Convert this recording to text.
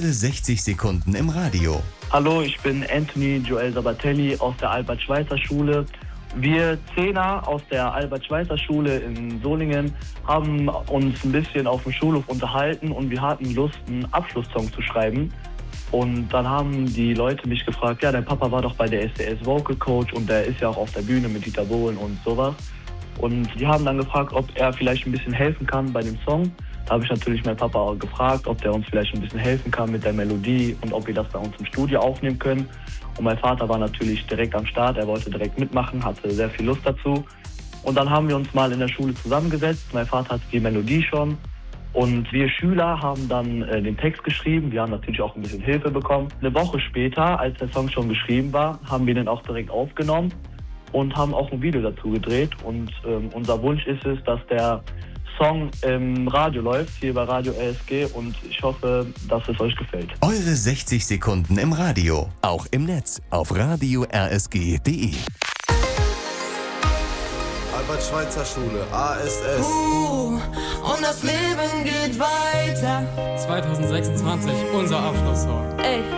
Eure 60 Sekunden im Radio. Hallo, ich bin Anthony Joel Sabatelli aus der Albert-Schweitzer-Schule. Wir Zehner aus der Albert-Schweitzer-Schule in Solingen haben uns ein bisschen auf dem Schulhof unterhalten und wir hatten Lust, einen Abschlusssong zu schreiben. Und dann haben die Leute mich gefragt, ja, dein Papa war doch bei der SDS Vocal Coach und der ist ja auch auf der Bühne mit Dieter Bohlen und sowas. Und die haben dann gefragt, ob er vielleicht ein bisschen helfen kann bei dem Song. Da habe ich natürlich meinen Papa auch gefragt, ob der uns vielleicht ein bisschen helfen kann mit der Melodie und ob wir das bei uns im Studio aufnehmen können. Und mein Vater war natürlich direkt am Start, er wollte direkt mitmachen, hatte sehr viel Lust dazu. Und dann haben wir uns mal in der Schule zusammengesetzt. Mein Vater hatte die Melodie schon. Und wir Schüler haben dann den Text geschrieben. Wir haben natürlich auch ein bisschen Hilfe bekommen. Eine Woche später, als der Song schon geschrieben war, haben wir den auch direkt aufgenommen und haben auch ein Video dazu gedreht. Und unser Wunsch ist es, dass der Song im Radio läuft, hier bei Radio RSG, und ich hoffe, dass es euch gefällt. Eure 60 Sekunden im Radio. Auch im Netz auf radio-rsg.de. Albert-Schweitzer-Schule, ASS. Und das Leben geht weiter. 2026, unser Abschlusssong. Ey.